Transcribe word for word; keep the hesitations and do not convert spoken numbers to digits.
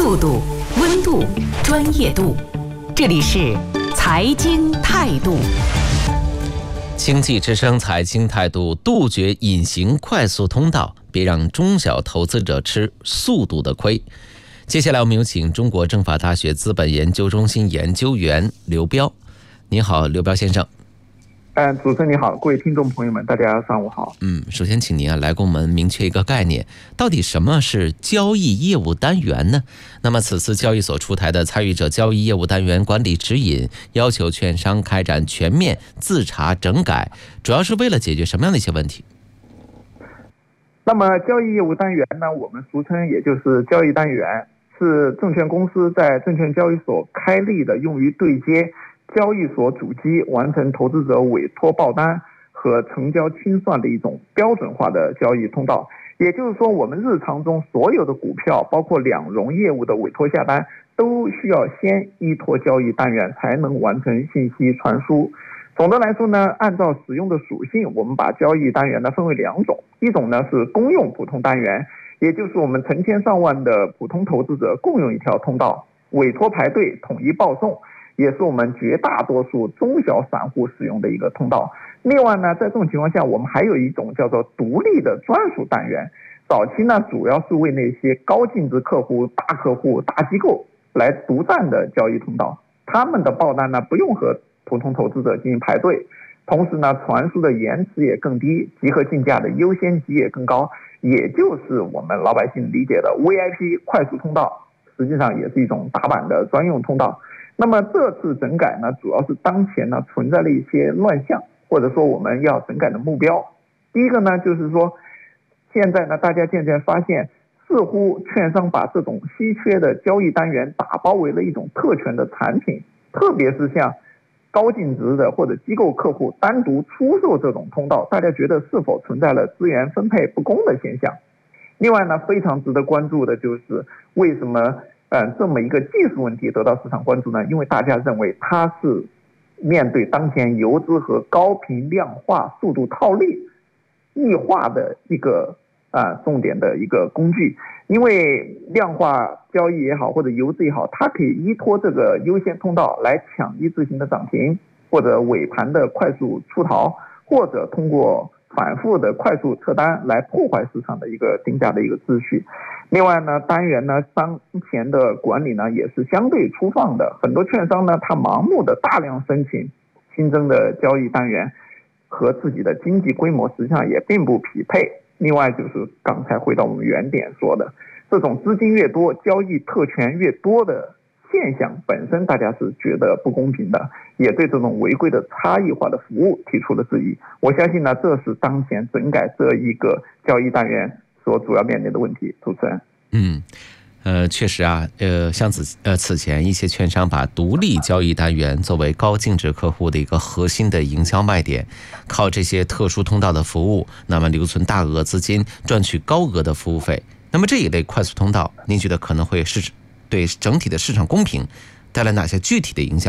速度、温度、专业度，这里是财经态度。 经济之声财经态度，杜绝隐形快速通道，别让中小投资者吃速度的亏。接下来我们有请中国政法大学资本研究中心研究员刘彪。你好，刘彪先生。 嗯，主持人你好，各位听众朋友们，大家上午好。 嗯，首先请您啊来给我们明确一个概念，到底什么是交易业务单元呢？那么此次交易所出台的参与者交易业务单元管理指引，要求券商开展全面自查整改，主要是为了解决什么样的一些问题？ 那么交易业务单元呢，我们俗称也就是交易单元，是证券公司在证券交易所开立的，用于对接交易所主机完成投资者委托报单和成交清算的一种标准化的交易通道。也就是说，我们日常中所有的股票，包括两融业务的委托下单，都需要先依托交易单元才能完成信息传输。总的来说呢，按照使用的属性，我们把交易单元呢分为两种，一种呢是公用普通单元，也就是我们成千上万的普通投资者共用一条通道，委托排队统一报送，也是我们绝大多数中小散户使用的一个通道。另外呢，在这种情况下，我们还有一种叫做独立的专属单元。早期呢，主要是为那些高净值客户、大客户、大机构来独占的交易通道。他们的报单呢，不用和普通投资者进行排队，同时呢，传输的延迟也更低，集合竞价的优先级也更高，也就是我们老百姓理解的 V I P 快速通道，实际上也是一种打板的专用通道。那么这次整改呢，主要是当前呢存在了一些乱象，或者说我们要整改的目标。第一个呢，就是说现在呢大家渐渐发现，似乎券商把这种稀缺的交易单元打包为了一种特权的产品，特别是像高净值的或者机构客户单独出售这种通道，大家觉得是否存在了资源分配不公的现象。另外呢，非常值得关注的就是为什么嗯，这么一个技术问题得到市场关注呢？因为大家认为它是面对当前游资和高频量化速度套利异化的一个啊重点的一个工具。因为量化交易也好，或者游资也好，它可以依托这个优先通道来抢一字型的涨停，或者尾盘的快速出逃，或者通过反复的快速撤单来破坏市场的一个定价的一个秩序。另外呢，单元呢当前的管理呢也是相对粗放的，很多券商呢他盲目的大量申请新增的交易单元，和自己的经济规模实际上也并不匹配。另外就是刚才回到我们原点说的，这种资金越多，交易特权越多的现象本身大家是觉得不公平的，也对这种违规的差异化的服务提出了质疑。我相信呢，这是当前整改这一个交易单元所主要面临的问题。主持人， 嗯，呃，确实啊，呃，像此呃此前一些券商把独立交易单元作为高净值客户的一个核心的营销卖点，靠这些特殊通道的服务，那么留存大额资金，赚取高额的服务费。那么这一类快速通道，您觉得可能会是对整体的市场公平带来哪些具体的影响？